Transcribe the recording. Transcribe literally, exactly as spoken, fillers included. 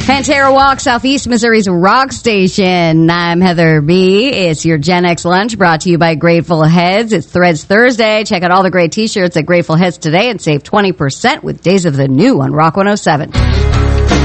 Pantera Walk, Southeast Missouri's rock station. I'm Heather B. It's your Gen X lunch brought to you by Grateful Heads. It's Threads Thursday. Check out all the great t-shirts at Grateful Heads today and save twenty percent with Days of the New on Rock one oh seven.